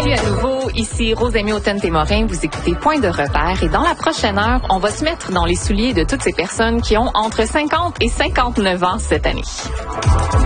Salut à nouveau, ici Rosemée Automne-Témorin, vous écoutez Point de repère et dans la prochaine heure, on va se mettre dans les souliers de toutes ces personnes qui ont entre 50 et 59 ans cette année.